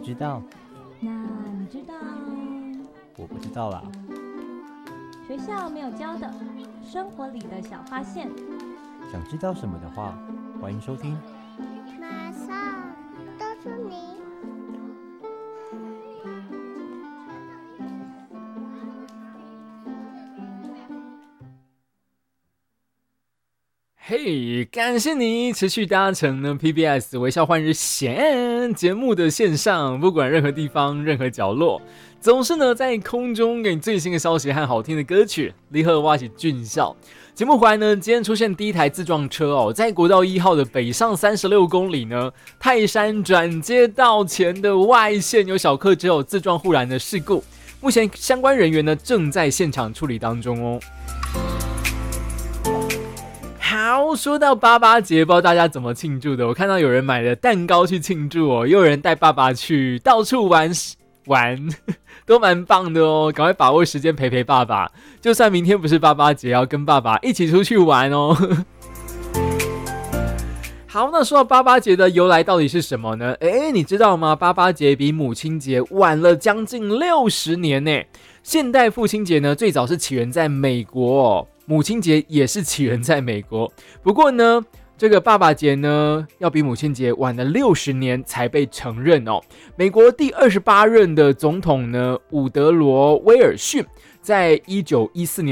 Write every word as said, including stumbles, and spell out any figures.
知道？ 那你知道？ 我不知道啦。 学校没有教的生活里的小发现。 想知道什么的话，欢迎收听。 马上告诉你。 嘿、hey, 感谢你持续搭乘呢 P B S 微笑换日线节目的线上，不管任何地方任何角落，总是呢在空中给你最新的消息和好听的歌曲。你好，我是俊孝。节目回来呢，今天出现第一台自撞车哦，在国道一号的北上三十六公里呢，泰山转接道前的外线有小客只有自撞护栏的事故，目前相关人员呢正在现场处理当中哦。好，说到爸爸节，不知道大家怎么庆祝的？我看到有人买了蛋糕去庆祝哦，又有人带爸爸去到处玩玩，都蛮棒的哦。赶快把握时间陪陪爸爸，就算明天不是爸爸节，要跟爸爸一起出去玩哦。好，那说到爸爸节的由来到底是什么呢？诶，你知道吗？爸爸节比母亲节晚了将近六十年呢。现代父亲节呢，最早是起源在美国哦。母亲节也是起源在美国，不过呢，这个爸爸节呢，要比母亲节晚了六十年才被承认哦。美国第二十八任的总统呢，伍德罗·威尔逊，在一九一四年